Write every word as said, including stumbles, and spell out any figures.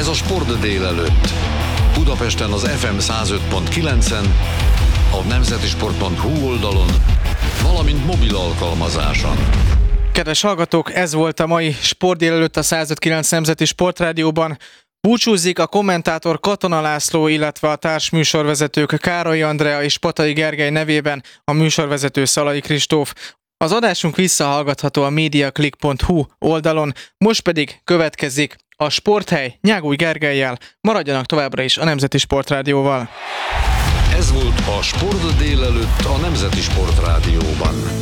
Ez a Sport délelőtt. Budapesten az ef em száz öt pont kilencen, a nemzetisport pont hu oldalon, valamint mobil alkalmazáson. Kedves hallgatók, ez volt a mai Sport délelőtt a száz öt pont kilenc Nemzeti Sportrádióban. Búcsúzik a kommentátor Katona László, illetve a társműsorvezetők Károly Andrea és Patai Gergely nevében a műsorvezető Szalai Kristóf. Az adásunk visszahallgatható a mediaclick pont hu oldalon, most pedig következik a Sporthely Nyágúj Gergellyel. Maradjanak továbbra is a Nemzeti Sportrádióval. Ez volt a Sport délelőtt a Nemzeti Sportrádióban.